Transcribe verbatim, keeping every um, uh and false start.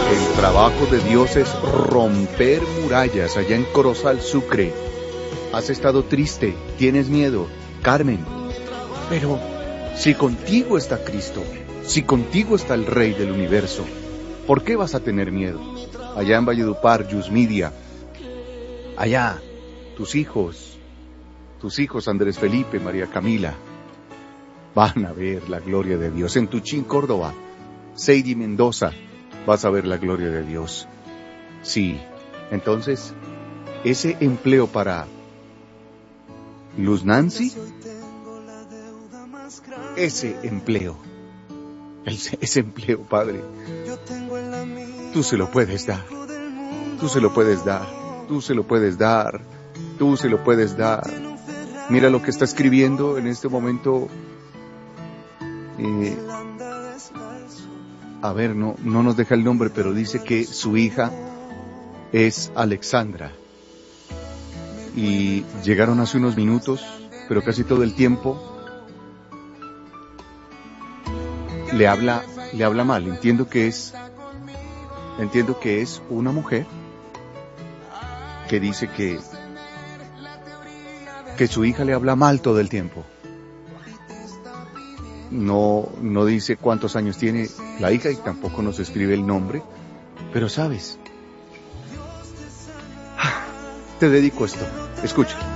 El trabajo de Dios es romper murallas allá en Corozal, Sucre. Has estado triste, tienes miedo, Carmen. Pero si contigo está Cristo, si contigo está el Rey del Universo, ¿por qué vas a tener miedo? Allá en Valledupar, Yusmidia, allá, tus hijos, tus hijos Andrés Felipe, María Camila, van a ver la gloria de Dios. En Tuchín, Córdoba, Seidy Mendoza, vas a ver la gloria de Dios. Sí, entonces, ese empleo para Luz Nancy, ese empleo, ese, ese empleo, Padre, tú se lo puedes dar, tú se lo puedes dar, tú se lo puedes dar, tú se lo puedes dar. Mira lo que está escribiendo en este momento. Eh, a ver, no, no nos deja el nombre, pero dice que su hija es Alexandra. Y llegaron hace unos minutos, pero casi todo el tiempo le habla, le habla mal. Entiendo que es, entiendo que es una mujer que dice que, que su hija le habla mal todo el tiempo. No, no dice cuántos años tiene la hija y tampoco nos escribe el nombre, pero sabes, te dedico esto, escucha.